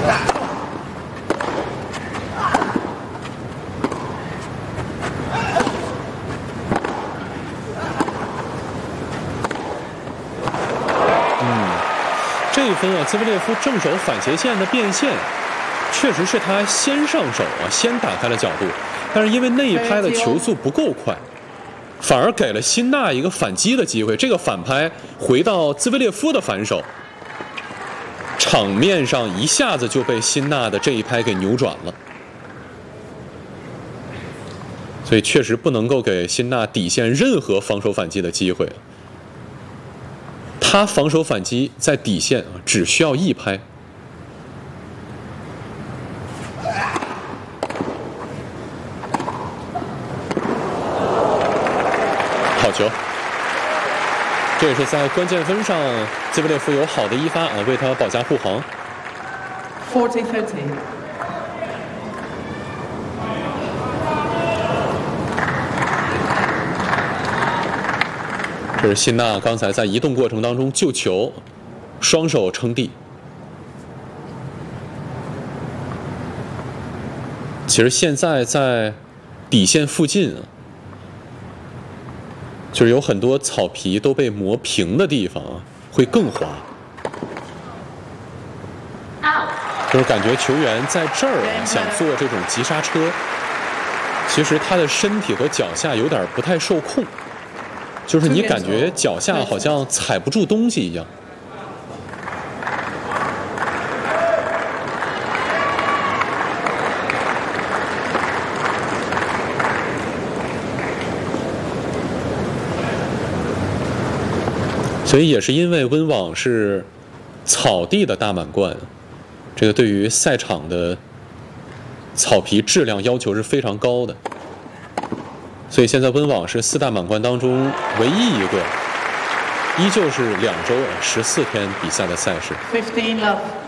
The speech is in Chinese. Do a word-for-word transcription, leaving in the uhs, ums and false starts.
这一分啊，兹维列夫正手反斜线的变线，确实是他先上手啊，先打开了角度，但是因为那一拍的球速不够快，反而给了辛纳一个反击的机会。这个反拍回到兹维列夫的反手，场面上一下子就被辛纳的这一拍给扭转了。所以确实不能够给辛纳底线任何防守反击的机会。他防守反击在底线啊，只需要一拍。好球！这也是在关键分上，兹维列夫有好的一发啊，为他保驾护航。 forty thirty。 这是辛纳刚才在移动过程当中救球，双手撑地。其实现在在底线附近啊，就是有很多草皮都被磨平的地方啊，会更滑。就是感觉球员在这儿啊想做这种急刹车，其实他的身体和脚下有点不太受控。就是你感觉脚下好像踩不住东西一样。所以也是因为温网是草地的大满贯，这个对于赛场的草皮质量要求是非常高的。所以现在温网是四大满贯当中唯一一个依旧是两周十四天比赛的赛事。 fifteen love。